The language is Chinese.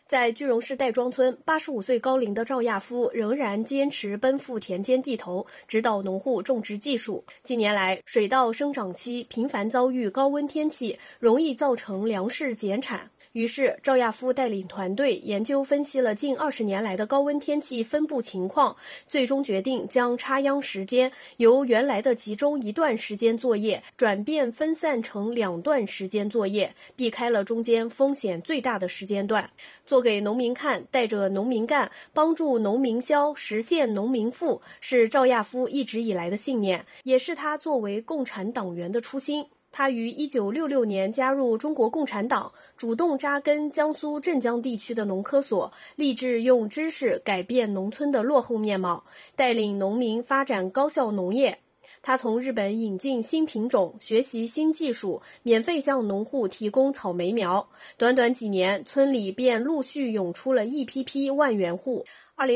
在句容市戴庄村，85岁高龄的赵亚夫仍然坚持奔赴田间地头，指导农户种植技术。近年来，水稻生长期频繁遭遇高温天气，容易造成粮食减产。于是，赵亚夫带领团队研究分析了近20年来的高温天气分布情况，最终决定将插秧时间由原来的集中1段时间作业，转变分散成2段时间作业，避开了中间风险最大的时间段。做给农民看，带着农民干，帮助农民消，实现农民富，是赵亚夫一直以来的信念，也是他作为共产党员的初心。他于1966年加入中国共产党，主动扎根江苏镇江地区的农科所，立志用知识改变农村的落后面貌，带领农民发展高效农业。他从日本引进新品种，学习新技术，免费向农户提供草莓苗。短短几年，村里便陆续涌出了一批批万元户。